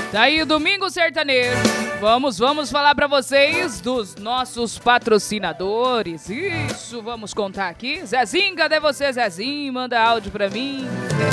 Tá aí o Domingo Sertanejo. Vamos falar pra vocês dos nossos patrocinadores. Isso, vamos contar aqui. Zezinho, cadê você, Zezinho? Manda áudio pra mim.